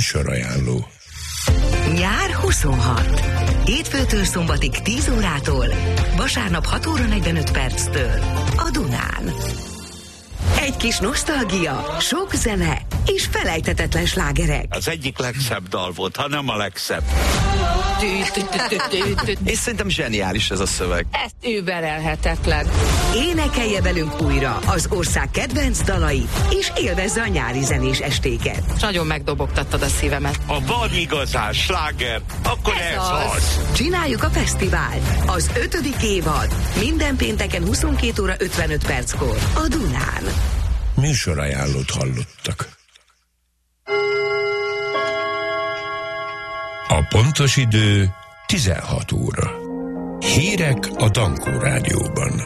Műsorajánló. Nyár 26. Hétfőtől szombatig 10 órától, vasárnap 6 óra 45 perctől a Dunán. Egy kis nosztalgia, sok zene és felejthetetlen slágerek. Az egyik legszebb dal volt, ha nem a legszebb. És szerintem zseniális ez a szöveg. Ez überelhetetlen. Énekelje velünk újra az ország kedvenc dalait, és élvezze a nyári zenés estéket. Nagyon megdobogtattad a szívemet. Ha van igazán sláger, akkor ez az. Csináljuk a fesztivált. Az 5. évad. Minden pénteken 22 óra 55 perckor a Dunán. Műsorajánlót hallottak. A pontos idő 16 óra. Hírek a Dankó Rádióban.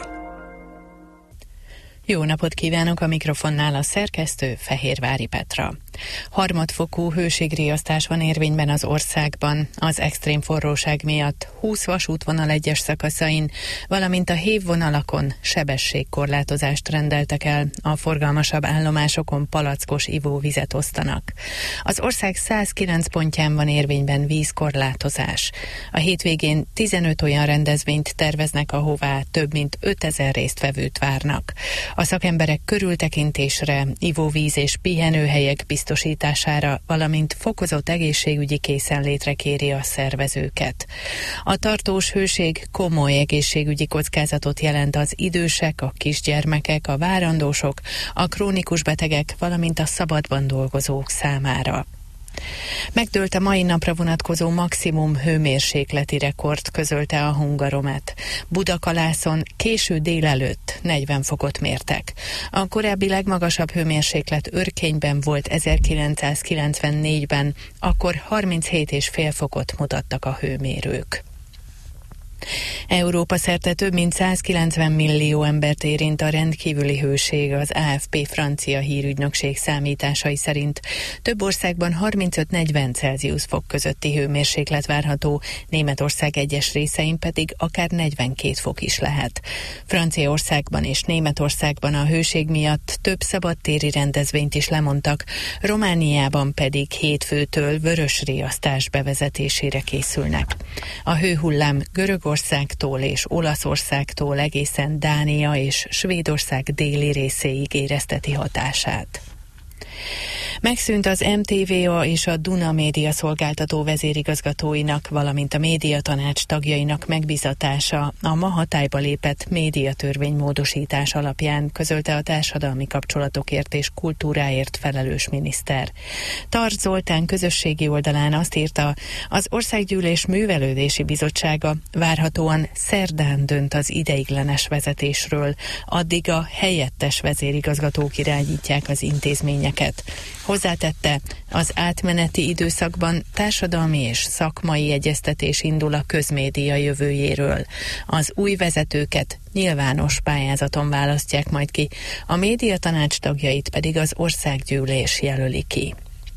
Jó napot kívánok, a mikrofonnál a szerkesztő Fehérvári Petra. Harmadfokú hőségriasztás van érvényben az országban. Az extrém forróság miatt 20 vasútvonal egyes szakaszain, valamint a hévvonalakon sebességkorlátozást rendeltek el. A forgalmasabb állomásokon palackos ivóvizet osztanak. Az ország 109 pontján van érvényben vízkorlátozás. A hétvégén 15 olyan rendezvényt terveznek, ahová több mint 5000 résztvevőt várnak. A szakemberek körültekintésre, ivóvíz és pihenőhelyek biztosítására, valamint fokozott egészségügyi készenlétre kéri a szervezőket. A tartós hőség komoly egészségügyi kockázatot jelent az idősek, a kisgyermekek, a várandósok, a krónikus betegek, valamint a szabadban dolgozók számára. Megdőlt a mai napra vonatkozó maximum hőmérsékleti rekord, közölte a Hungaromet. Budakalászon késő délelőtt 40 fokot mértek. A korábbi legmagasabb hőmérséklet Örkényben volt 1994-ben, akkor 37,5 fokot mutattak a hőmérők. Európa szerte több mint 190 millió embert érint a rendkívüli hőség, az AFP francia hírügynökség számításai szerint. Több országban 35-40 Celsius fok közötti hőmérséklet várható, Németország egyes részein pedig akár 42 fok is lehet. Franciaországban és Németországban a hőség miatt több szabadtéri rendezvényt is lemondtak, Romániában pedig hétfőtől vörös riasztás bevezetésére készülnek. A hőhullám Görögországtól és Olaszországtól egészen Dánia és Svédország déli részéig érezteti hatását. Megszűnt az MTVA és a Duna Média szolgáltató vezérigazgatóinak, valamint a médiatanács tagjainak megbízatása a ma hatályba lépett médiatörvénymódosítás alapján, közölte a társadalmi kapcsolatokért és kultúráért felelős miniszter. Tarts Zoltán közösségi oldalán azt írta, az Országgyűlés Művelődési Bizottsága várhatóan szerdán dönt az ideiglenes vezetésről, addig a helyettes vezérigazgatók irányítják az intézményeket. Hozzátette, az átmeneti időszakban társadalmi és szakmai egyeztetés indul a közmédia jövőjéről. Az új vezetőket nyilvános pályázaton választják majd ki, a médiatanács tagjait pedig az Országgyűlés jelöli ki.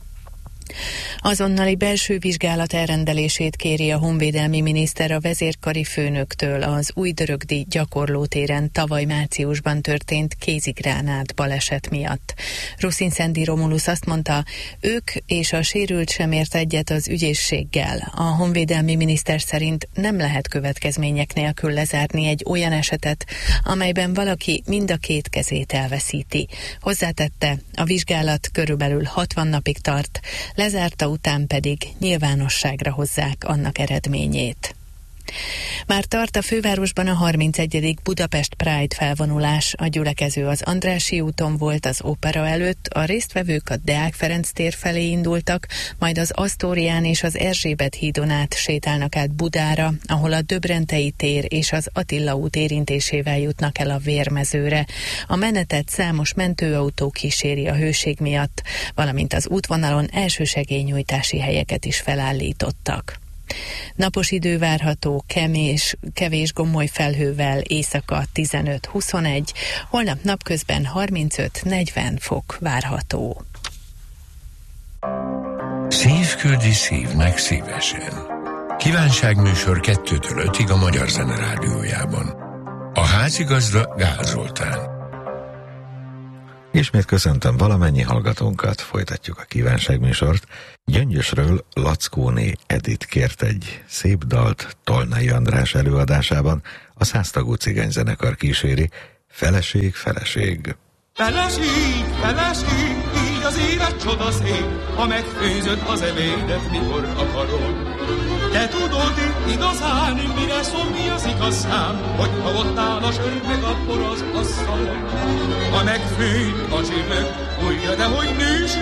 Azonnali belső vizsgálat elrendelését kéri a honvédelmi miniszter a vezérkari főnöktől az Újdörögdi gyakorlótéren tavaly márciusban történt kézigránát baleset miatt. Ruszin-Szendi Romulus azt mondta, ők és a sérült sem ért egyet az ügyészséggel. A honvédelmi miniszter szerint nem lehet következmények nélkül lezárni egy olyan esetet, amelyben valaki mind a két kezét elveszíti. Hozzátette, a vizsgálat körülbelül 60 napig tart, lezárta után pedig nyilvánosságra hozzák annak eredményét. Már tart a fővárosban a 31. Budapest Pride felvonulás. A gyülekező az Andrássy úton volt az opera előtt, a résztvevők a Deák Ferenc tér felé indultak, majd az Asztórián és az Erzsébet hídon át sétálnak át Budára, ahol a Döbrentei tér és az Attila út érintésével jutnak el a Vérmezőre. A menetet számos mentőautó kíséri a hőség miatt, valamint az útvonalon elsősegélynyújtási helyeket is felállítottak. Napos idő várható, kevés gomoly felhővel, éjszaka 15-21, holnap napközben 35-40 fok várható. Szív küldi szívnek szívesen. Kívánságműsor 2-től 5-ig a Magyar Zene Rádiójában. A házigazda Gál Zoltán. Ismét köszöntöm valamennyi hallgatónkat, folytatjuk a kívánságműsort. Gyöngyösről Lackóné Edit kért egy szép dalt Tolnai András előadásában, a 100 tagú cigányzenekar kíséri, Feleség, feleség. Feleség, feleség, így az élet csodaszép, ha megfőzöd az ebédet, mikor akarod. Te tudod igazán, mire szól, mi az igaz szám, hogyha ott áll a sör, meg a por az asztalon. Ha megfőd a csillag, újja, de hogy nős